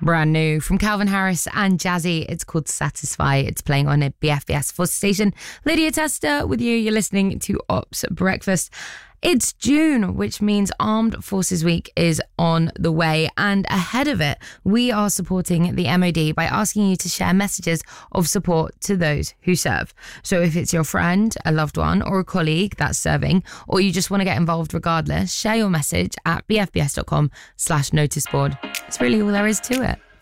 Brand new from Calvin Harris and Jazzy. It's called Satisfy. It's playing on a BFBS Force Station. Lydia Tester with you. You're listening to Ops Breakfast. It's June, which means Armed Forces Week is on the way. And ahead of it, we are supporting the MOD by asking you to share messages of support to those who serve. So if it's your friend, a loved one, or a colleague that's serving, or you just want to get involved regardless, share your message at bfbs.com/noticeboard. It's really all there is to it.